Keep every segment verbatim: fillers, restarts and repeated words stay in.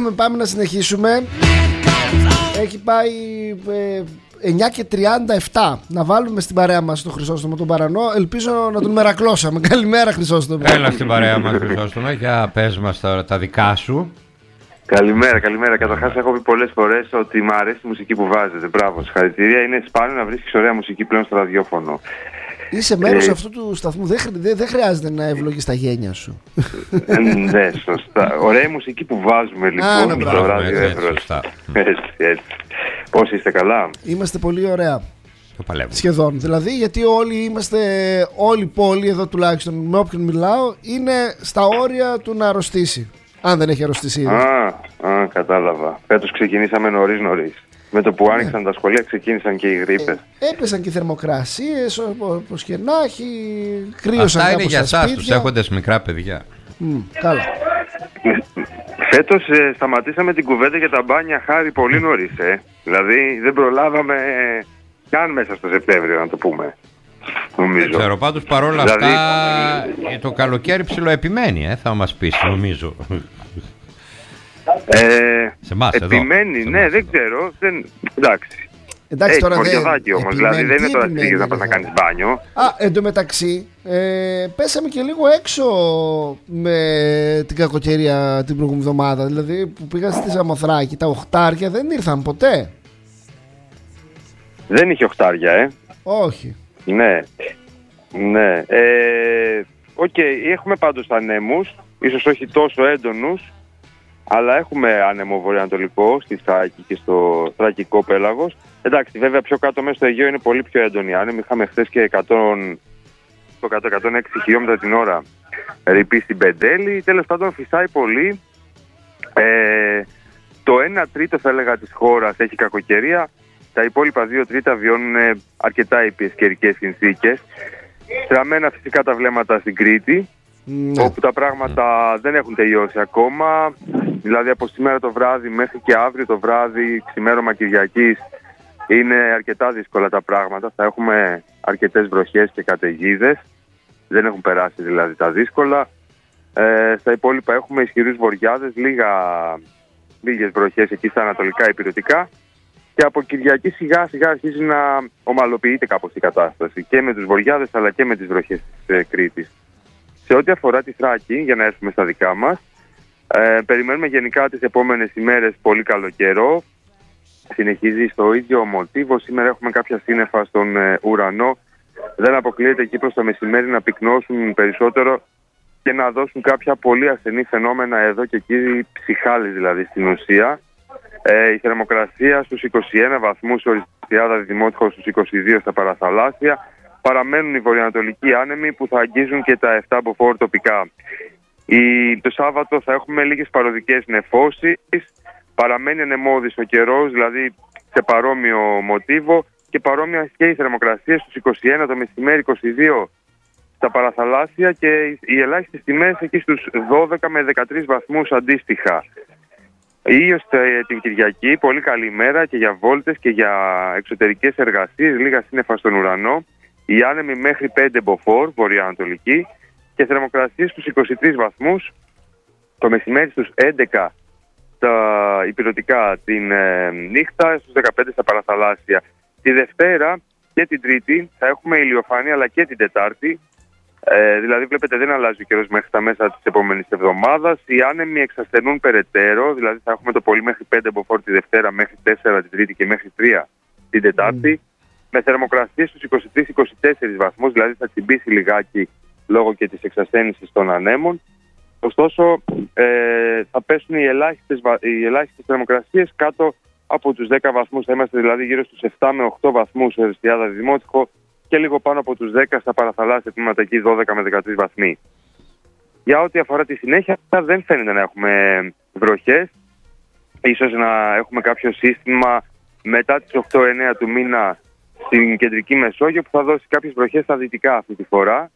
πάμε, πάμε να συνεχίσουμε. Έχει πάει ε, εννιά και τριάντα επτά. Να βάλουμε στην παρέα μας τον Χρυσόστομο τον Παρανό. Ελπίζω να τον μερακλώσαμε. Καλημέρα, Χρυσόστομο. Έλα στην παρέα μας, Χρυσόστομο. Για πες μας τώρα τα δικά σου. Καλημέρα, καλημέρα. Καταρχάς, έχω πει πολλές φορές ότι μου αρέσει η μουσική που βάζετε. Μπράβο, συγχαρητήρια. Είναι σπάνιο να βρίσκεις ωραία μουσική πλέον στο ραδιόφωνο. Είσαι μέρος ε... αυτού του σταθμού. Δεν, δεν, δεν χρειάζεται να ευλογείς τα γένια σου. Ναι, σωστά. Ωραία μουσική που βάζουμε λοιπόν Α, στο ράδιο Εύρος. Έτσι, έτσι. Πώς είστε, καλά? Είμαστε πολύ ωραία. Το παλεύουμε. Σχεδόν. Δηλαδή, γιατί όλοι είμαστε, όλη η πόλη εδώ τουλάχιστον, με όποιον μιλάω, είναι στα όρια του να αρρωστήσει. Αν δεν έχει αρρωστήσει ήδη. Α, α, κατάλαβα. Φέτος ξεκινήσαμε νωρίς νωρίς. Με το που άνοιξαν ναι. τα σχολεία ξεκίνησαν και οι γρίπες. Ε, έπεσαν και οι θερμοκρασίες, όπως και να έχει, κρύωσαν. Αυτά είναι για εσάς, τους έχοντες μικρά παιδιά. Mm, καλά. Φέτος ε, σταματήσαμε την κουβέντα για τα μπάνια χάρη πολύ νωρίς. Ε. Δηλαδή δεν προλάβαμε ε, καν μέσα στο Σεπτέμβριο, να το πούμε. Νομίζω. Δεν ξέρω, πάντως παρόλα δηλαδή... αυτά το καλοκαίρι ψιλοεπιμένει, ε, θα μας πεις, νομίζω. Ε, σε εμάς, επιμένει, εδώ. ναι, σε δεν ξέρω. Δεν... Εντάξει. Εντάξει, έχει τώρα χωριοδάκι όμως, δηλαδή δεν είναι τώρα στη να πας να κάνεις μπάνιο. Α, εντωμεταξύ, ε, πέσαμε και λίγο έξω με την κακοκαιρία την προηγούμενη εβδομάδα. Δηλαδή που πήγα στη Σαμοθράκη, τα οχτάρια δεν ήρθαν ποτέ. Δεν είχε οχτάρια, ε. Όχι. Ναι, ναι. Ε, Οκ, okay, έχουμε πάντως ανέμους, ίσως όχι τόσο έντονους, αλλά έχουμε άνεμο βορειοανατολικό στη Θράκη και στο Θρακικό πέλαγος. Εντάξει, βέβαια πιο κάτω μέσα στο Αιγαίο είναι πολύ πιο έντονη άνεμη. Είχαμε χθες και εκατό εκατόν έξι χιλιόμετρα την ώρα ρηπή στην Πεντέλη. Τέλος πάντων φυσάει πολύ. Ε, το ένα τρίτο θα έλεγα της χώρας έχει κακοκαιρία. Τα υπόλοιπα δύο τρίτα βιώνουν αρκετά ήπιες καιρικές συνθήκες. Στραμμένα φυσικά τα βλέμματα στην Κρήτη, ναι. όπου τα πράγματα δεν έχουν τελειώσει ακόμα. Δηλαδή από σήμερα το βράδυ μέχρι και αύριο το βράδυ, ξημέρωμα Κυριακής, είναι αρκετά δύσκολα τα πράγματα. Θα έχουμε αρκετές βροχές και καταιγίδες. Δεν έχουν περάσει δηλαδή τα δύσκολα. Ε, στα υπόλοιπα έχουμε ισχυρούς βοριάδες, λίγα, λίγες βροχές εκεί στα ανατολικά υπηρετικά. Και από Κυριακή σιγά σιγά αρχίζει να ομαλοποιείται κάπως η κατάσταση και με τους βοριάδες αλλά και με τις βροχές της ε, Κρήτης. Σε ό,τι αφορά τη Θράκη, για να έρθουμε στα δικά μας, ε, περιμένουμε γενικά τις επόμενες ημέρες πολύ καλό καιρό. Συνεχίζει στο ίδιο μοτίβο. Σήμερα έχουμε κάποια σύννεφα στον ε, ουρανό. Δεν αποκλείεται εκεί προς το μεσημέρι να πυκνώσουν περισσότερο και να δώσουν κάποια πολύ ασθενή φαινόμενα εδώ και εκεί, ψυχάλης δηλαδή στην ουσία. Ε, η θερμοκρασία στους είκοσι ένα βαθμούς, οριστιάδα Δημότυχο στους είκοσι δύο στα παραθαλάσσια. Παραμένουν οι βορειοανατολικοί άνεμοι που θα αγγίζουν και τα επτά μποφόρ τοπικά. Η, το Σάββατο θα έχουμε λίγες παροδικές νεφώσεις. Παραμένει ανεμώδης ο καιρός, δηλαδή σε παρόμοιο μοτίβο και παρόμοια και η θερμοκρασία στους είκοσι ένα το μεσημέρι, είκοσι δύο στα παραθαλάσσια και οι ελάχιστες τιμές εκεί στους δώδεκα με δεκατρείς βαθμούς αντίστοιχα. Ήλιος την Κυριακή, πολύ καλή ημέρα και για βόλτες και για εξωτερικές εργασίες, λίγα σύννεφα στον ουρανό. Οι άνεμοι μέχρι πέντε μποφόρ, βορειοανατολική, και θερμοκρασίες στους είκοσι τρεις βαθμούς, το μεσημέρι στους έντεκα στα υπηρετικά την ε, νύχτα, στους δεκαπέντε στα παραθαλάσσια. Τη Δευτέρα και την Τρίτη θα έχουμε ηλιοφάνεια αλλά και την Τετάρτη. Ε, δηλαδή βλέπετε δεν αλλάζει ο καιρός μέχρι τα μέσα της επόμενης εβδομάδας. Οι άνεμοι εξασθενούν περαιτέρω, δηλαδή θα έχουμε το πολύ μέχρι πέντε μποφόρ τη Δευτέρα, μέχρι τέσσερα την Τρίτη και μέχρι τρία την Τετάρτη. Mm. Με θερμοκρασίες στους είκοσι τρεις με είκοσι τέσσερις βαθμούς, δηλαδή θα τσιμπήσει λιγάκι λόγω και της εξασθένησης των ανέμων. Ωστόσο ε, θα πέσουν οι ελάχιστες, οι ελάχιστες θερμοκρασίες κάτω από τους δέκα βαθμούς. Θα είμαστε δηλαδή γύρω στους επτά με οκτώ βαθμούς στο Οριστιάδα Δημότυχο και λίγο πάνω από τους δέκα στα παραθαλάσσια τμήματα εκεί, δώδεκα με δεκατρείς βαθμοί. Για ό,τι αφορά τη συνέχεια, δεν φαίνεται να έχουμε βροχές. Ίσως να έχουμε κάποιο σύστημα μετά τις οκτώ εννέα του μήνα στην κεντρική Μεσόγειο που θα δώσει κάποιες βροχές στα δυτικά αυτή τη φορά.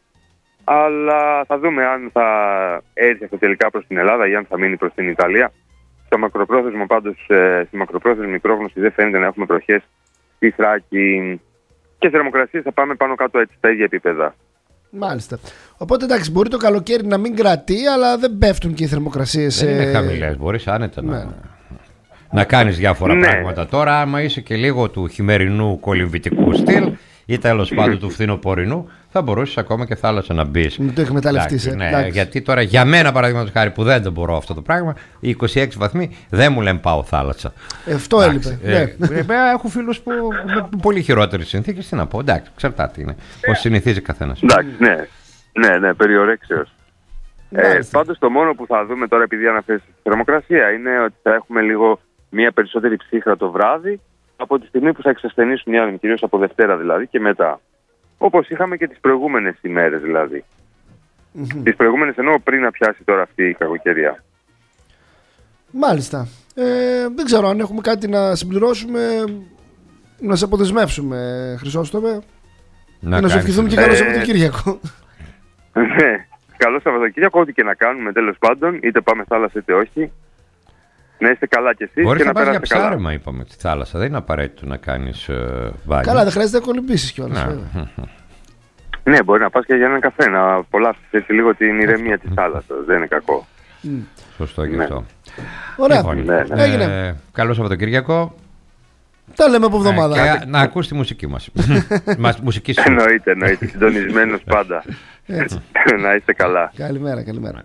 Αλλά θα δούμε αν θα έρθει αυτό τελικά προς την Ελλάδα ή αν θα μείνει προς την Ιταλία. Στο μακροπρόθεσμο πάντως, στη μακροπρόθεσμη πρόγνωση δεν φαίνεται να έχουμε βροχές στη Θράκη. Και θερμοκρασίες θα πάμε πάνω κάτω έτσι στα ίδια επίπεδα. Μάλιστα. Οπότε εντάξει, μπορεί το καλοκαίρι να μην κρατεί, αλλά δεν πέφτουν και οι θερμοκρασίες. Δεν είναι ε... χαμηλές, μπορείς άνετα ναι. να, να κάνεις διάφορα ναι. πράγματα. Τώρα, άμα είσαι και λίγο του χειμερινού κολυμβητικού στυλ ή τέλος πάντων του φθινοπορεινού, θα μπορούσες ακόμα και θάλασσα να μπεις. Μην το εκμεταλλευτείς. Ναι, γιατί τώρα για μένα, παραδείγματος χάρη, που δεν το μπορώ αυτό το πράγμα, οι είκοσι έξι βαθμοί δεν μου λένε πάω θάλασσα. Αυτό έλειπε. Ε, ναι. ε, έχω φίλους που με πολύ χειρότερες συνθήκες. Τι να πω, εντάξει, εξαρτάται είναι. Πώς συνηθίζει καθένας. Εντάξει, ναι. Ναι, ναι, περιορέξεως. Ε, πάντως το μόνο που θα δούμε τώρα, επειδή αναφέρεις τη θερμοκρασία, είναι ότι θα έχουμε λίγο μια περισσότερη ψύχρα το βράδυ από τη στιγμή που θα εξασθενήσουν οι άνεμοι, κυρίως από Δευτέρα δηλαδή και μετά. Όπως είχαμε και τις προηγούμενες ημέρες δηλαδή. Mm-hmm. Τις προηγούμενες εννοώ πριν να πιάσει τώρα αυτή η κακοκαιρία. Μάλιστα. Ε, δεν ξέρω αν έχουμε κάτι να συμπληρώσουμε, να σε αποδεσμεύσουμε, Χρυσόστομε. Να, να σου ευχηθούμε και καλό Σαββατοκύριακο. Ναι, καλό Σαββατοκύριακο, ό,τι και να κάνουμε τέλος πάντων, είτε πάμε θάλασσα είτε όχι. Να είστε καλά κι εσείς. Μπορείς και να, να πας για περάσετε καλά. ψάρεμα, είπαμε, στη θάλασσα. Δεν είναι απαραίτητο να κάνεις uh, μπάνιο. Καλά, δεν χρειάζεται να κολυμπήσεις κιόλας. Ναι, μπορεί να πας και για έναν καφέ, να απολαύσεις λίγο την ηρεμία της θάλασσας. Δεν είναι κακό. Σωστό και ναι. αυτό. Ωραία, λοιπόν, ναι, ναι. Έγινε. Ε, καλό Σαββατοκύριακο. Τα λέμε από εβδομάδα. Ε, και να ακούς τη μουσική μας. μας μουσική σου. Εννοείται, εννοείται. Συντονισμένος πάντα. Να είστε καλά. Καλημέρα, καλημέρα.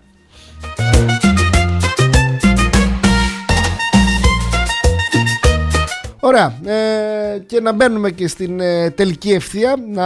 Ωραία, ε, και να μπαίνουμε και στην ε, τελική ευθεία. Να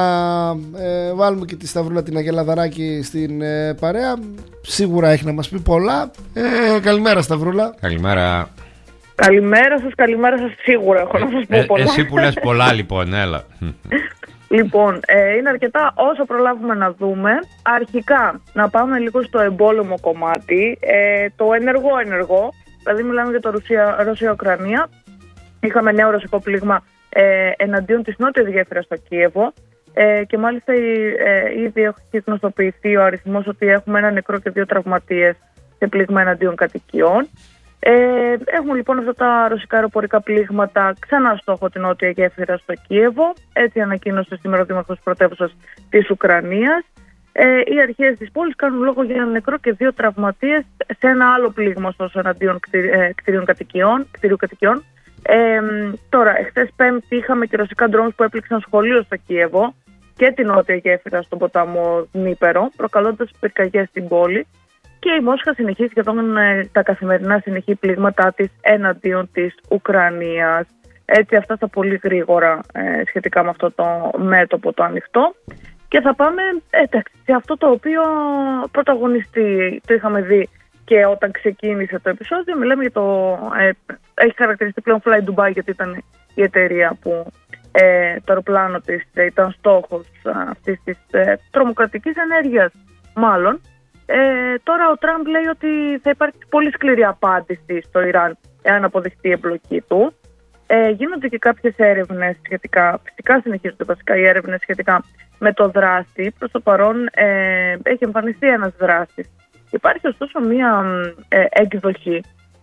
ε, βάλουμε και τη Σταυρούλα την Αγελαδαράκη στην ε, παρέα. Σίγουρα έχει να μας πει πολλά. ε, Καλημέρα Σταυρούλα. Καλημέρα. Καλημέρα σας, καλημέρα σας. Σίγουρα έχω να σας πω ε, πολλά. Εσύ που λες πολλά λοιπόν, έλα. Λοιπόν, ε, είναι αρκετά όσο προλάβουμε να δούμε. Αρχικά, να πάμε λίγο στο εμπόλεμο κομμάτι. ε, Το ενεργό-ενεργό. Δηλαδή μιλάμε για το Ρωσία-Ουκρανία. Είχαμε νέο ρωσικό πλήγμα ε, εναντίον της νότιας γέφυρας στο Κίεβο ε, και μάλιστα ε, ήδη έχει γνωστοποιηθεί ο αριθμός ότι έχουμε ένα νεκρό και δύο τραυματίες σε πλήγμα εναντίον κατοικιών. Ε, έχουμε λοιπόν αυτά τα ρωσικά αεροπορικά πλήγματα ξανά στόχο την νότια γέφυρα στο Κίεβο. Έτσι ανακοίνωσε σήμερα ο Δήμαρχος πρωτεύουσας της Ουκρανίας. Ε, οι αρχές της πόλης κάνουν λόγο για ένα νεκρό και δύο τραυματίες σε ένα άλλο πλήγμα ωστόσο εναντίον κτηρίων κατοικιών. κατοικιών. Ε, τώρα, εχθές Πέμπτη είχαμε και ρωσικά ντρόουνς που έπληξαν σχολείο στο Κίεβο και την νότια γέφυρα στον ποταμό Δνίπερο, προκαλώντας πυρκαγιές στην πόλη. Και η Μόσχα συνεχίζει σχεδόν ε, τα καθημερινά συνεχή πλήγματά της εναντίον της Ουκρανίας. Έτσι, αυτά στα πολύ γρήγορα ε, σχετικά με αυτό το μέτωπο το ανοιχτό. Και θα πάμε ε, σε αυτό το οποίο πρωταγωνιστή το είχαμε δει και όταν ξεκίνησε το επεισόδιο. Μιλάμε για το... Ε, έχει χαρακτηριστεί πλέον Fly Dubai, γιατί ήταν η εταιρεία που ε, το αεροπλάνο της ε, ήταν στόχος ε, αυτής της ε, τρομοκρατικής ενέργειας μάλλον. Ε, τώρα ο Τραμπ λέει ότι θα υπάρχει πολύ σκληρή απάντηση στο Ιράν εάν αποδειχτεί η εμπλοκή του. Ε, γίνονται και κάποιες έρευνες σχετικά, φυσικά συνεχίζονται βασικά οι έρευνες σχετικά με το δράστη. Προς το παρόν ε, έχει εμφανιστεί ένας δράστης. Υπάρχει ωστόσο μία ε, εκδοχή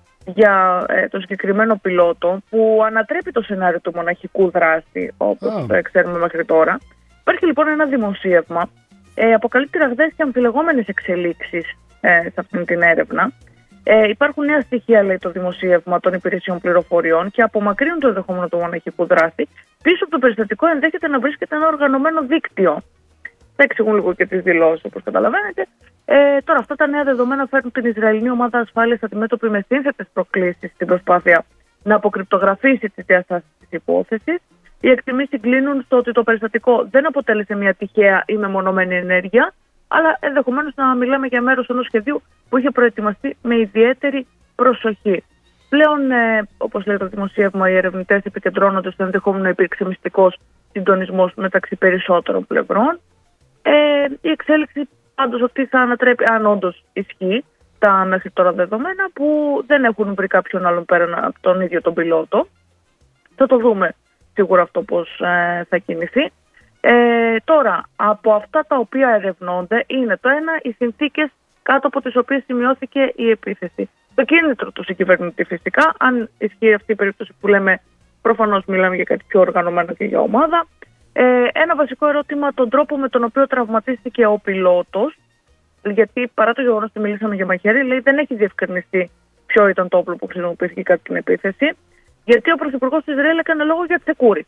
για ε, το συγκεκριμένο πιλότο που ανατρέπει το σενάριο του μοναχικού δράστη, όπως oh. ε, ξέρουμε μέχρι τώρα. Υπάρχει λοιπόν ένα δημοσίευμα, ε, αποκαλύπτει ραγδαίες και αμφιλεγόμενες εξελίξεις ε, σε αυτήν την έρευνα. Ε, υπάρχουν νέα στοιχεία, λέει το δημοσίευμα, των υπηρεσιών πληροφοριών και απομακρύνουν το ενδεχόμενο του μοναχικού δράστη. Πίσω από το περιστατικό ενδέχεται να βρίσκεται ένα οργανωμένο δίκτυο. Θα εξηγούν λίγο και τις δηλώσεις, όπως καταλαβαίνετε. Ε, τώρα, αυτά τα νέα δεδομένα φέρνουν την Ισραηλινή ομάδα ασφάλειας αντιμέτωπη με σύνθετες προκλήσεις στην προσπάθεια να αποκρυπτογραφήσει τις διαστάσεις της υπόθεσης. Οι εκτιμήσεις κλείνουν στο ότι το περιστατικό δεν αποτέλεσε μια τυχαία ή μεμονωμένη ενέργεια, αλλά ενδεχομένως να μιλάμε για μέρος ενός σχεδίου που είχε προετοιμαστεί με ιδιαίτερη προσοχή. Πλέον, ε, όπως λέει το δημοσίευμα, οι ερευνητές επικεντρώνονται στο ενδεχόμενο να υπήρξε μυστικός συντονισμός μεταξύ περισσότερων πλευρών. Ε, η εξέλιξη πάντως αυτή θα ανατρέπει, αν όντως ισχύει, τα μέχρι τώρα δεδομένα που δεν έχουν βρει κάποιον άλλον πέραν από τον ίδιο τον πιλότο. Θα το δούμε σίγουρα αυτό πώς ε, θα κινηθεί. Ε, τώρα, από αυτά τα οποία ερευνώνται είναι το ένα, οι συνθήκες κάτω από τις οποίες σημειώθηκε η επίθεση. Το κίνητρο του συγκυβερνητή φυσικά, αν ισχύει αυτή η περίπτωση που λέμε, προφανώς μιλάμε για κάτι πιο οργανωμένο και για ομάδα. Ε, ένα βασικό ερώτημα, τον τρόπο με τον οποίο τραυματίστηκε ο πιλότος, γιατί παρά το γεγονός ότι μιλήσαμε για μαχαίρι, λέει δεν έχει διευκρινιστεί ποιο ήταν το όπλο που χρησιμοποιήθηκε κατά την επίθεση, γιατί ο Πρωθυπουργός του Ισραήλ έκανε λόγο για τσεκούρι.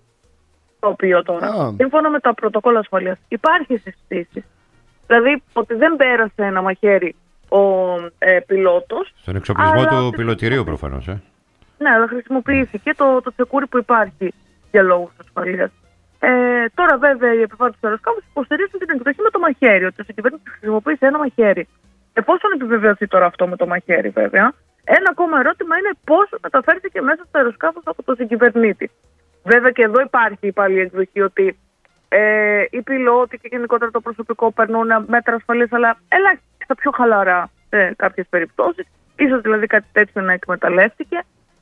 Το οποίο τώρα, oh. σύμφωνα με τα πρωτοκόλλα ασφαλείας, υπάρχει στις πτήσεις. Δηλαδή ότι δεν πέρασε ένα μαχαίρι ο ε, πιλότος. Στον εξοπλισμό αλλά... του πιλωτηρίου προφανώς. Ε. Ναι, αλλά χρησιμοποιήθηκε το, το τσεκούρι που υπάρχει για λόγους ασφαλείας. Ε, τώρα, βέβαια, οι επιβάτες του αεροσκάφους υποστηρίζουν την εκδοχή με το μαχαίρι, ότι ο συγκυβέρνητης χρησιμοποίησε ένα μαχαίρι. Εφόσον επιβεβαιωθεί τώρα αυτό με το μαχαίρι, βέβαια, ένα ακόμα ερώτημα είναι πώς μεταφέρθηκε μέσα στο αεροσκάφος από τον συγκυβερνήτη. Βέβαια, και εδώ υπάρχει πάλι η εκδοχή ότι ε, οι πιλότοι και γενικότερα το προσωπικό περνούν μέτρα ασφαλείας, αλλά ελάχιστα πιο χαλαρά σε κάποιες περιπτώσεις. Ίσως δηλαδή κάτι τέτοιο να εκμεταλλεύτηκε.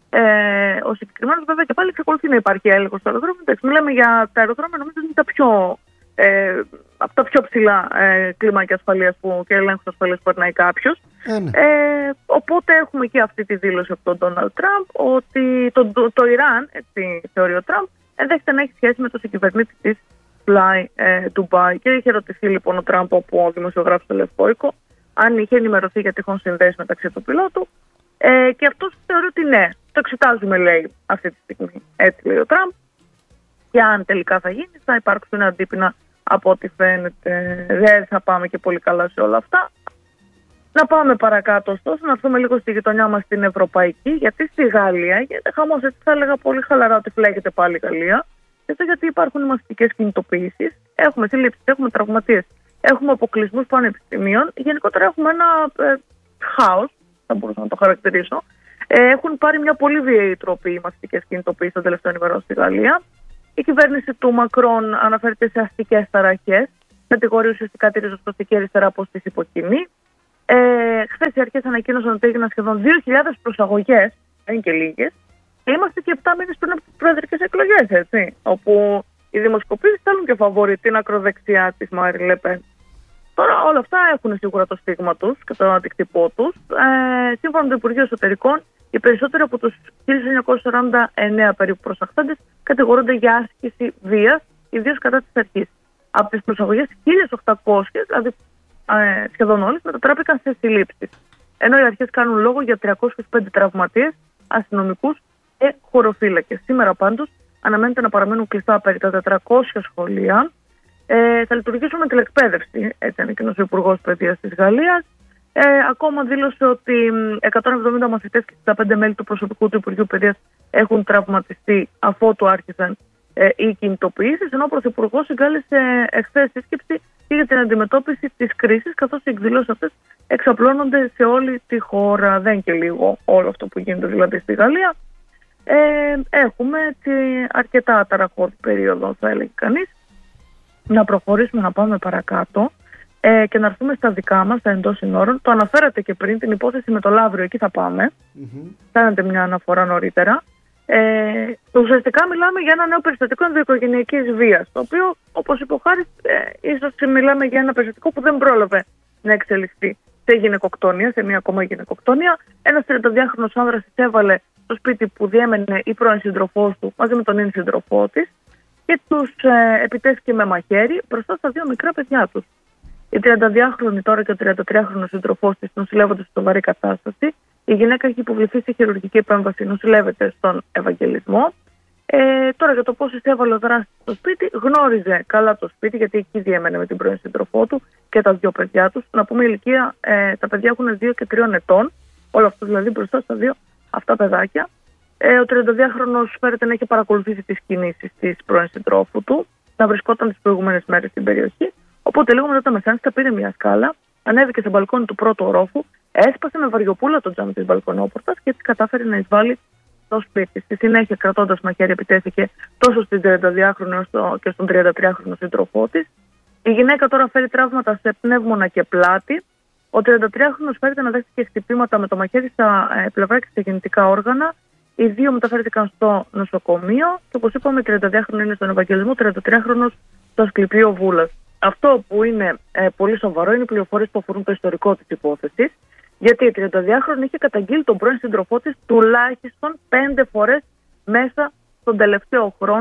Ε, ο συγκεκριμένος, βέβαια, και πάλι εξακολουθεί να υπάρχει έλεγχος στο αεροδρόμιο. Εντάξει, μιλάμε για τα αεροδρόμια, νομίζω ότι είναι τα πιο, ε, από τα πιο ψηλά ε, κλίμακια ασφαλείας που, και ελέγχους ασφαλείας που περνάει κάποιος. Ε, ε, οπότε έχουμε και αυτή τη δήλωση από τον Ντόναλντ Τραμπ ότι το, το, το Ιράν, έτσι θεωρεί ο Τραμπ, ενδέχεται να έχει σχέση με το συγκυβερνήτη της Fly ε, Dubai. Και είχε ρωτηθεί λοιπόν ο Τραμπ από δημοσιογράφο του Λευκό Οίκο αν είχε ενημερωθεί για τυχόν συνδέσεις μεταξύ του πιλότου. Ε, και αυτός θεωρεί ότι ναι. Το εξετάζουμε, λέει, αυτή τη στιγμή. Έτσι λέει ο Τραμπ. Και αν τελικά θα γίνει, θα υπάρξουν αντίπεινα από ό,τι φαίνεται. Δεν θα πάμε και πολύ καλά σε όλα αυτά. Να πάμε παρακάτω, ωστόσο, να έρθουμε λίγο στη γειτονιά μας στην Ευρωπαϊκή, γιατί στη Γαλλία, γιατί χαμός, έτσι θα έλεγα πολύ χαλαρά ότι φλέγεται πάλι η Γαλλία. Και αυτό γιατί υπάρχουν μαστικές κινητοποιήσεις, έχουμε σύλληψεις, έχουμε τραυματίες, έχουμε αποκλεισμούς πανεπιστημίων. Γενικότερα έχουμε ένα ε, χάος, θα μπορούσα να το χαρακτηρίσω. Ε, έχουν πάρει μια πολύ βίαιη τροπή οι μαστικές κινητοποιήσεις των τελευταίων ημερών στη Γαλλία. Η κυβέρνηση του Μακρόν αναφέρεται σε αστικές ταραχές, κατηγορεί ουσιαστικά τη ριζοσπαστική αριστερά πως της υποκινεί. Ε, Χθες οι αρχές ανακοίνωσαν ότι έγιναν σχεδόν δύο χιλιάδες προσαγωγές, δεν είναι και λίγες, και είμαστε και επτά μήνες πριν από τις προεδρικές εκλογές, έτσι, όπου οι δημοσκοπήσεις θέλουν και φαβορί την ακροδεξιά της Μάριν Λε Πεν. Τώρα όλα αυτά έχουν σίγουρα το στίγμα τους και το αντικτυπώ τους. Ε, σύμφωνα με το Υπουργείο Εσωτερικών, οι περισσότεροι από τους χίλια εννιακόσια σαράντα εννέα περίπου προσαχθέντες κατηγορούνται για άσκηση βίας, ιδίως κατά της αρχής. Από τις προσαγωγές χίλια οκτακόσιες, δηλαδή ε, σχεδόν όλες, μετατράπηκαν σε συλλήψεις. Ενώ οι αρχές κάνουν λόγο για τριακόσιους πέντε τραυματίες, αστυνομικούς και χωροφύλακες. Σήμερα πάντως αναμένεται να παραμένουν κλειστά περί τα τετρακόσια σχολεία. Ε, θα λειτουργήσουν με τηλεκπαίδευση, έτσι ανακοίνωσε ο Υπουργός Παιδείας της Γαλλίας. Ε, ακόμα δήλωσε ότι εκατόν εβδομήντα μαθητές και σαράντα πέντε μέλη του προσωπικού του Υπουργείου Παιδείας έχουν τραυματιστεί αφότου άρχισαν ε, οι κινητοποιήσεις, ενώ ο Πρωθυπουργός συγκάλεσε εχθές σύσκεψη και για την αντιμετώπιση της κρίσης, καθώς οι εκδηλώσεις αυτές εξαπλώνονται σε όλη τη χώρα. Δεν και λίγο όλο αυτό που γίνεται δηλαδή στη Γαλλία. Ε, έχουμε έτσι, αρκετά αταραχώδη περίοδο, θα έλεγε κανείς. Να προχωρήσουμε, να πάμε παρακάτω ε, και να έρθουμε στα δικά μας, τα εντός συνόρων. Το αναφέρατε και πριν, την υπόθεση με το Λαύριο, εκεί θα πάμε. Mm-hmm. Κάνετε μια αναφορά νωρίτερα. Ε, ουσιαστικά μιλάμε για ένα νέο περιστατικό ενδοοικογενειακής βίας, το οποίο, όπως είπε ο Χάρης, ε, ίσως μιλάμε για ένα περιστατικό που δεν πρόλαβε να εξελιχθεί σε γυναικοκτονία, σε μια ακόμα γυναικοκτονία. Ένας τριανταδυάχρονος άνδρας εισέβαλε στο σπίτι που διέμενε η πρώην σύντροφός του μαζί με τον ίν σύντροφό της και τους ε, επιτέθηκε με μαχαίρι μπροστά στα δύο μικρά παιδιά τους. Η τριανταδυάχρονη τώρα και ο τριαντατριάχρονος σύντροφός της νοσηλεύονται σε σοβαρή κατάσταση. Η γυναίκα έχει υποβληθεί σε χειρουργική επέμβαση, νοσηλεύεται στον Ευαγγελισμό. Ε, τώρα για το πώς εισέβαλε ο δράστης στο σπίτι, γνώριζε καλά το σπίτι, γιατί εκεί διέμενε με την πρώην σύντροφό του και τα δύο παιδιά τους. Να πούμε ηλικία, ε, τα παιδιά έχουν δύο και τριών ετών, όλο αυτό δηλαδή μπροστά στα δύο αυτά παιδάκια. Ε, ο τριανταδυάχρονος φέρεται να έχει παρακολουθήσει τις κινήσεις της πρώην συντρόφου του, να βρισκόταν τις προηγούμενες μέρες στην περιοχή. Οπότε λίγο μετά τα μεσάνυχτα πήρε μια σκάλα, ανέβηκε σε μπαλκόνι του πρώτου ορόφου, έσπασε με βαριοπούλα το τζάμι της μπαλκονόπορτας και έτσι κατάφερε να εισβάλλει στο σπίτι. Στη συνέχεια, κρατώντας μαχαίρι, επιτέθηκε τόσο στην τριανταδυάχρονη όσο και στον τριαντατριάχρονο σύντροφό της. Η γυναίκα τώρα φέρει τραύματα σε πνεύμονα και πλάτη. Ο τριαντατριάχρονος φέρεται να δέχτηκε χτυπήματα με το μαχαίρι στα ε, πλευρά και στα γεννητικά όργανα. Οι δύο μεταφέρθηκαν στο νοσοκομείο και, όπως είπαμε, τριανταδυάχρονο είναι στον Ευαγγελισμό, τριαντατριάχρονος στο Ασκληπείο Βούλας. Αυτό που είναι ε, πολύ σοβαρό είναι οι πληροφορίες που αφορούν το ιστορικό της υπόθεσης, γιατί η τριανταδυάχρονη είχε καταγγείλει τον πρώην σύντροφό της τουλάχιστον πέντε φορές μέσα στον τελευταίο χρόνο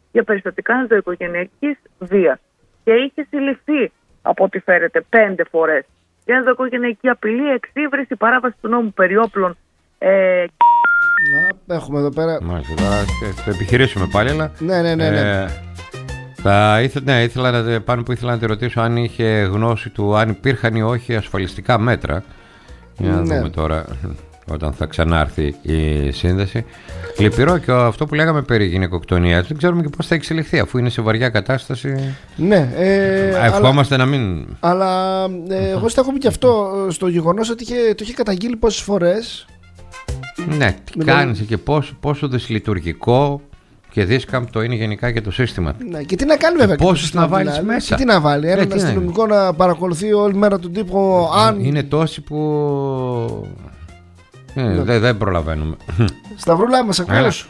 για περιστατικά ενδοοικογενειακής βίας. Και είχε συλληφθεί, από ό,τι φέρεται, πέντε φορές. Για ενδοοικογενειακή απειλή, εξύβριση, παράβαση του νόμου περί όπλων. Ε... Να, έχουμε εδώ πέρα. Μάλιστα, θα το επιχειρήσουμε πάλι, αλλά. Ναι, ναι, ναι. ναι. Ε, θα ήθελα, ναι, ήθελα να, πάνω που ήθελα να τη ρωτήσω αν είχε γνώση του αν υπήρχαν ή όχι ασφαλιστικά μέτρα. Για να ναι. δούμε τώρα, όταν θα ξανάρθει η σύνδεση. Λυπηρό και αυτό που λέγαμε περί γυναικοκτονίας, δεν ξέρουμε και πώς θα εξελιχθεί, αφού είναι σε βαριά κατάσταση. Ναι. Ε, Ευχόμαστε αλλά, να μην. Αλλά ε, εγώ στέκομαι και αυτό στο γεγονός ότι είχε, το είχε καταγγείλει πόσες φορές. Ναι, τι κάνεις και πόσο, πόσο δυσλειτουργικό και δίσκαμπτο είναι γενικά και το σύστημα. Ναι, και τι να κάνει βέβαια. Πόσους να βάλεις δηλαδή, μέσα. Και τι να βάλει, έναν αστυνομικό να, να παρακολουθεί όλη μέρα τον τύπο. Αν... Είναι τόσοι που. Ε, ναι. δεν, δεν προλαβαίνουμε. Σταυρούλα, μας ακούς?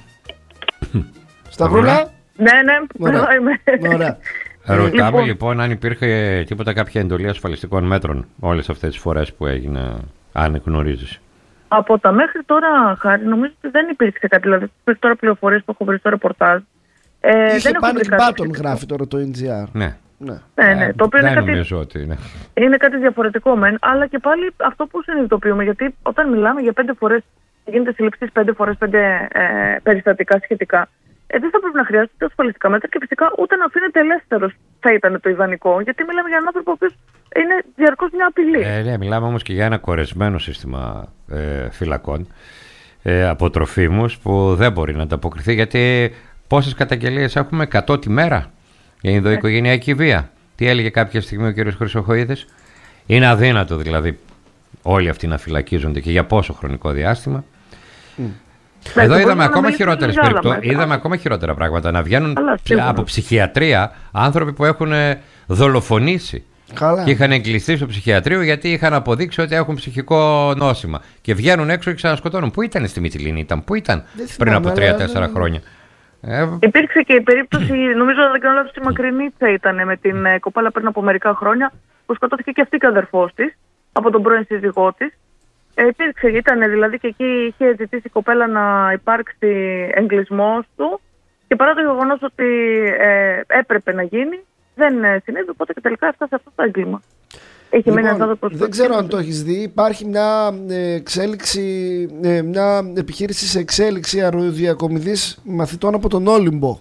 Σταυρούλα. Ναι, ναι, ωραία. Ωραία. Ρωτάμε λοιπόν. λοιπόν αν υπήρχε τίποτα κάποια εντολή ασφαλιστικών μέτρων όλες αυτές τις φορές που έγινε, αν γνωρίζεις. Από τα μέχρι τώρα, Χάρη, νομίζω ότι δεν υπήρξε κάτι. Δηλαδή, μέχρι τώρα πληροφορίες που έχω βρει στο ρεπορτάζ. Ε, Είχε panic button, γράφει τώρα το εν τζι αρ. Ναι. Ναι, ναι, ναι. Το οποίο είναι κάτι, ότι, ναι. είναι κάτι διαφορετικό μεν, αλλά και πάλι αυτό που συνειδητοποιούμε, γιατί όταν μιλάμε για πέντε φορές, γίνεται συλλήψη πέντε φορές, πέντε ε, περιστατικά σχετικά, ε, δεν θα πρέπει να χρειάζεται ούτε ασφαλιστικά μέτρα και φυσικά ούτε να αφήνεται ελεύθερος θα ήταν το ιδανικό, γιατί μιλάμε για έναν άνθρωπο που είναι διαρκώς μια απειλή. Ε, ναι, μιλάμε όμως και για ένα κορεσμένο σύστημα ε, φυλακών ε, από τροφίμους που δεν μπορεί να ανταποκριθεί, γιατί πόσες καταγγελίες έχουμε, εκατό τη μέρα για ενδοοικογενειακή βία. Τι έλεγε κάποια στιγμή ο κ. Χρυσοχοΐδης? Είναι αδύνατο δηλαδή όλοι αυτοί να φυλακίζονται και για πόσο χρονικό διάστημα. Mm. Εδώ ναι, είδαμε ακόμα χειρότερες περιπτώσεις. Είδαμε ακόμα χειρότερα πράγματα να βγαίνουν Αλλά, από ψυχιατρία άνθρωποι που έχουν δολοφονήσει. Καλά. Και είχαν εγκλειστεί στο ψυχιατρίο γιατί είχαν αποδείξει ότι έχουν ψυχικό νόσημα. Και βγαίνουν έξω και ξανασκοτώνουν. Πού ήταν στη Μυτιλήνη, ήταν, πού ήταν πριν από τρία τέσσερα χρόνια. Ε, Υπήρξε και η περίπτωση, νομίζω δεν κάνω λάθος, στη Μακρινίτσα ήταν με την ε, κοπάλα πριν από μερικά χρόνια, που σκοτώθηκε και αυτή και ο αδερφός της από τον πρώην σύζυγό της. Ε, υπήρξε, ήταν δηλαδή και εκεί είχε ζητήσει η κοπέλα να υπάρξει εγκλεισμός του και παρά το γεγονός ότι ε, έπρεπε να γίνει, δεν ε, συνέβη, οπότε και τελικά έφτασε αυτό το έγκλημα. Έχει λοιπόν, δεν ξέρω αν το έχεις δει. Υπάρχει μια εξέλιξη, μια επιχείρηση σε εξέλιξη αεροδιακομιδής μαθητών από τον Όλυμπο.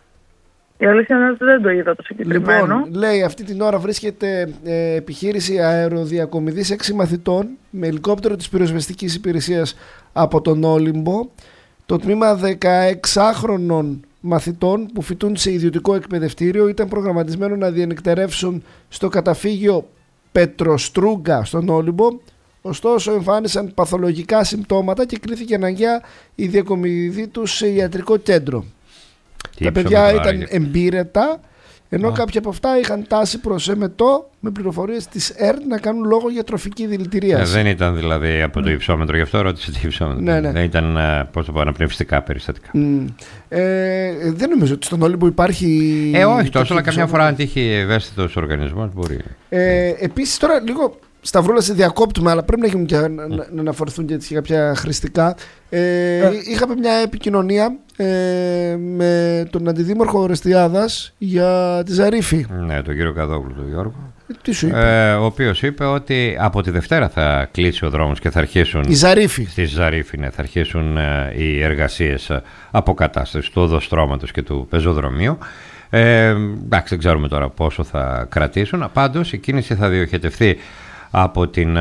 Η αλήθεια είναι ότι δεν το είδα το συγκεκριμένο. Λοιπόν, λέει αυτή την ώρα βρίσκεται ε, επιχείρηση αεροδιακομιδής έξι μαθητών με ελικόπτερο της πυροσβεστικής υπηρεσίας από τον Όλυμπο. Το τμήμα δεκαεξάχρονων μαθητών που φοιτούν σε ιδιωτικό εκπαιδευτήριο ήταν προγραμματισμένο να διενεκτερεύσουν στο καταφύγιο Πετροστρούγκα στον Όλυμπο, ωστόσο εμφάνισαν παθολογικά συμπτώματα και κρίθηκε αναγκαία η διακομιδή τους σε ιατρικό κέντρο. Τι Τα παιδιά ήταν για... εμπείρετα, ενώ oh. κάποια από αυτά είχαν τάση προς εμετό με πληροφορίες της ΕΡΤ να κάνουν λόγο για τροφική δηλητηρίαση. Ε, δεν ήταν δηλαδή από το υψόμετρο, γι' αυτό ρώτησε τι υψόμετρο. Ναι, ναι. Δεν ήταν, πώς το πω, αναπνευστικά περιστατικά. Mm. Ε, δεν νομίζω ότι στον Όλυμπο υπάρχει. Ε, όχι τόσο, αλλά καμιά φορά αν τύχει ευαίσθητος οργανισμός μπορεί. Ε, επίσης τώρα λίγο. Σταυρούλα, σε διακόπτουμε, αλλά πρέπει να, γίνουν και, να, να αναφορθούν και, και κάποια χρηστικά. Ε, yeah. Είχαμε μια επικοινωνία ε, με τον αντιδήμαρχο Ορεστιάδας για τη Ζαρίφη. Ναι, τον κύριο Καδόγλου, τον Γιώργο. Ε, τι σου είπε? Ε, ο οποίος είπε ότι από τη Δευτέρα θα κλείσει ο δρόμος και θα αρχίσουν. Η Ζαρίφη. Στη Ζαρίφη, ναι, θα αρχίσουν ε, οι εργασίες αποκατάστασης του οδοστρώματος και του πεζοδρομίου. Ε, εντάξει, δεν ξέρουμε τώρα πόσο θα κρατήσουν. Πάντως η κίνηση θα διοχετευτεί από την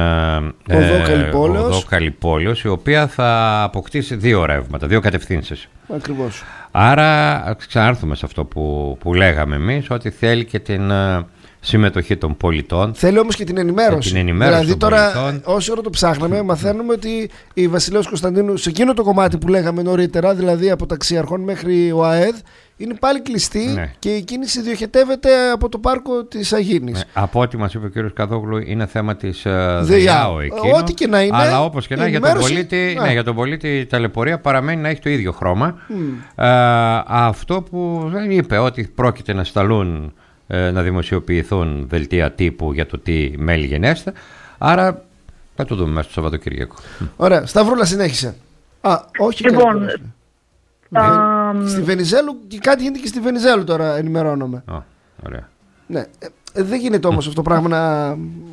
Οδό Καλυπόλεως, η οποία θα αποκτήσει δύο ρεύματα, δύο κατευθύνσεις. Ακριβώς. Άρα ξανάρθουμε σε αυτό που, που λέγαμε εμείς, ότι θέλει και την uh, συμμετοχή των πολιτών. Θέλει όμως και την ενημέρωση. Και την ενημέρωση δηλαδή των τώρα πολιτών. Όση ώρα το ψάχναμε μαθαίνουμε ότι η Βασιλέως Κωνσταντίνου σε εκείνο το κομμάτι που λέγαμε νωρίτερα, δηλαδή από Ταξιαρχών μέχρι ο ΑΕΔ, είναι πάλι κλειστή, ναι. Και η κίνηση διοχετεύεται από το πάρκο της Αγίνης. Ναι. Από ό,τι μας είπε ο κ. Καδόγλου, είναι θέμα της uh, ΔΕΙΑΟ εκείνο. Ό,τι και να είναι. Αλλά όπως και να για τον, πολίτη, ναι, για τον πολίτη η ταλαιπωρία παραμένει να έχει το ίδιο χρώμα. Mm. Uh, αυτό που δεν είπε, ότι πρόκειται να σταλούν, uh, να δημοσιοποιηθούν δελτία τύπου για το τι μέλη γενέστε. Άρα θα το δούμε μέσα στο Σαββατοκύριακο. Ωραία. Σταυρούλα, συνέχισε. Α, όχι. Λοιπόν, θα Στη Βενιζέλου και κάτι γίνεται και στη Βενιζέλου τώρα, ενημερώνομαι. Oh, ωραία. Ναι. Ε, δεν γίνεται όμως αυτό το πράγμα να,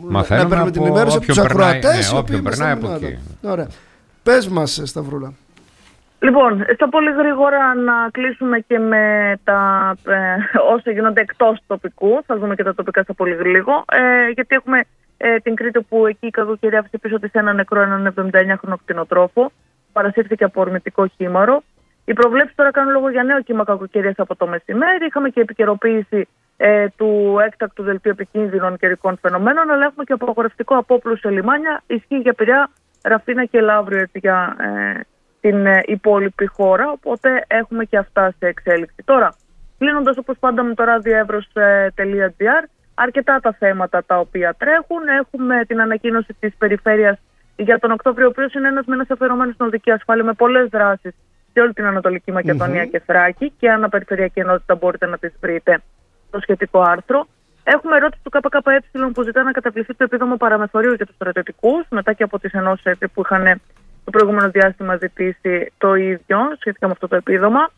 να παίρνουμε την ενημέρωση από τους ακροατές. Ναι, όποιον περνάει από εκεί. Ωραία. Πες μας, Σταυρούλα. Λοιπόν, στα πολύ γρήγορα να κλείσουμε και με τα ε, όσα γίνονται εκτός τοπικού. Θα δούμε και τα τοπικά στα πολύ λίγο. Ε, γιατί έχουμε ε, την Κρήτη που εκεί η κακοκαιρία άφησε πίσω της ένα νεκρό, έναν εβδομήντα εννέα χρονικό κτηνοτρόφο. Παρασύρθηκε από ορμητικό χήμαρο. Οι προβλέψεις τώρα κάνουν λόγο για νέο κύμα κακοκαιρίας από το μεσημέρι. Είχαμε και επικαιροποίηση ε, του έκτακτου δελτίου επικίνδυνων καιρικών φαινομένων, αλλά έχουμε και απαγορευτικό απόπλου σε λιμάνια. Ισχύει για Πειραιά, Ραφίνα και Λαύριο για ε, την ε, υπόλοιπη χώρα. Οπότε έχουμε και αυτά σε εξέλιξη. Τώρα, κλείνοντας όπως πάντα με το ραδιοεύρος τελεία τζι άρ, αρκετά τα θέματα τα οποία τρέχουν. Έχουμε την ανακοίνωση της περιφέρειας για τον Οκτώβριο, ο οποίος είναι ένας μήνας αφιερωμένος στην οδική ασφάλεια με πολλές δράσεις σε όλη την Ανατολική Μακεδονία mm-hmm. και Θράκη, και αναπεριφερειακή ενότητα μπορείτε να τις βρείτε στο σχετικό άρθρο. Έχουμε ερώτηση του ΚΚΕ που ζητά να καταβληθεί το επίδομα παραμεθορίου για τους στρατιωτικούς, μετά και από τις ενώσεις που είχαν το προηγούμενο διάστημα ζητήσει το ίδιο σχετικά με αυτό το επίδομα.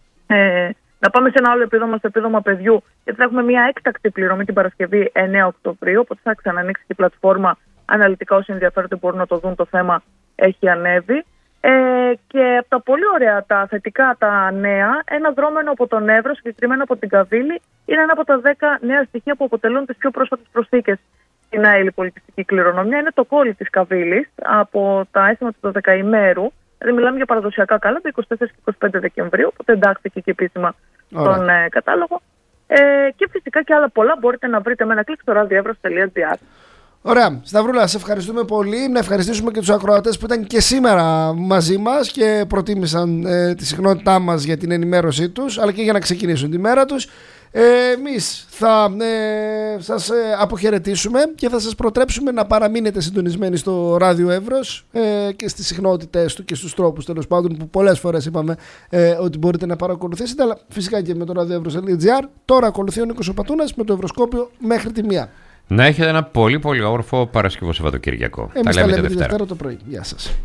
Ε, να πάμε σε ένα άλλο επίδομα, στο επίδομα παιδιού, γιατί θα έχουμε μια έκτακτη πληρωμή την Παρασκευή εννέα Οκτωβρίου, οπότε θα ξανανοίξει και η πλατφόρμα αναλυτικά. Όσοι ενδιαφέρονται μπορούν να το δουν, το θέμα έχει ανέβει. Ε, και από τα πολύ ωραία, τα θετικά, τα νέα, ένα δρόμενο από τον Εύρο, συγκεκριμένα από την Καβίλη, είναι ένα από τα δέκα νέα στοιχεία που αποτελούν τις πιο πρόσφατες προσθήκες στην άειλη πολιτιστική κληρονομιά. Είναι το κόλλι της Καβίλης από τα αίσθημα του δωδεκαημέρου. Δηλαδή, μιλάμε για παραδοσιακά κάλαντα, είκοσι τέσσερα και είκοσι πέντε Δεκεμβρίου, οπότε εντάχθηκε και επίσημα στον ε, κατάλογο. Ε, και φυσικά και άλλα πολλά μπορείτε να βρείτε με ένα κλικ στο ραδιοεύρος τελεία τζι άρ. Ωραία. Σταυρούλα, σε ευχαριστούμε πολύ. Να ευχαριστήσουμε και τους ακροατές που ήταν και σήμερα μαζί μας και προτίμησαν ε, τη συχνότητά μας για την ενημέρωσή τους, αλλά και για να ξεκινήσουν τη μέρα τους. Ε, εμείς θα ε, σας ε, αποχαιρετήσουμε και θα σας προτρέψουμε να παραμείνετε συντονισμένοι στο Ράδιο Εύρος ε, και στις συχνότητες του και στους τρόπους, τέλος πάντων, που πολλές φορές είπαμε ε, ότι μπορείτε να παρακολουθήσετε, αλλά φυσικά και με το ραδιοεύρος τελεία τζι άρ. Τώρα ακολουθεί ο Νίκος Πατούνας με το Ευρωσκόπιο μέχρι τη μία. Να έχετε ένα πολύ πολύ όμορφο Παρασκευό Σαββατοκύριακο. Εμείς τα λέμε, τα λέμε τη Δευτέρα το πρωί. Γεια σας.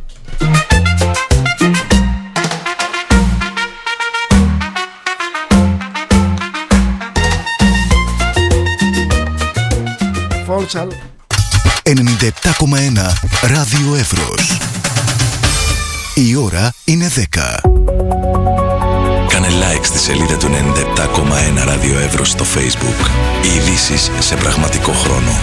Φόλτσαλ ενενήντα επτά κόμμα ένα Ράδιο Εύρος. Η ώρα είναι δέκα. Κάνε like στη σελίδα του ενενήντα επτά κόμμα ένα Ράδιο Εύρος στο Facebook. Οι ειδήσεις σε πραγματικό χρόνο.